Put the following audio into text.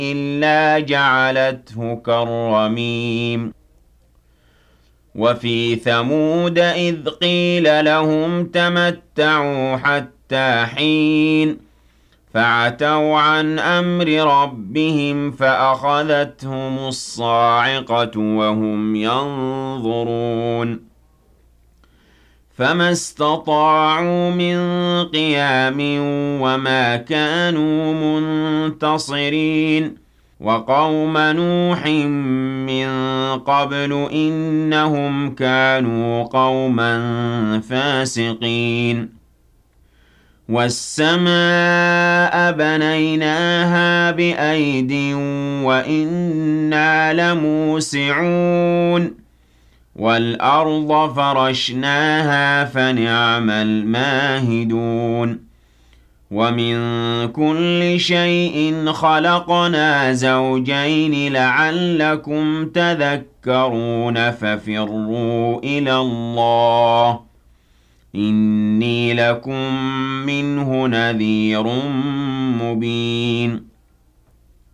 إِلَّا جَعَلَتْهُ كَالرَّمِيمِ وَفِي ثَمُودَ إِذْ قِيلَ لَهُمْ تَمَتَّعُوا حَتَّىٰ حِينٍ فَعَتَوْا عَنْ أَمْرِ رَبِّهِمْ فَأَخَذَتْهُمُ الصَّاعِقَةُ وَهُمْ يَنظُرُونَ فَمَا اسْتَطَاعُوا مِن قِيَامٍ وَمَا كَانُوا مُنتَصِرِينَ وَقَوْمَ نُوحٍ مِّن قَبْلُ ۖ إِنَّهُمْ كَانُوا قَوْمًا فَاسِقِينَ وَالسَّمَاءَ بَنَيْنَاهَا بِأَيْدٍ وَإِنَّا لَمُوسِعُونَ وَالْأَرْضَ فَرَشْنَاهَا فَنِعْمَ الْمَاهِدُونَ وَمِن كُلِّ شَيْءٍ خَلَقْنَا زَوْجَيْنِ لَعَلَّكُمْ تَذَكَّرُونَ فَفِرُّوا إِلَى اللَّهِ إِنِّي لَكُم مِّنْهُ نَذِيرٌ مُّبِينٌ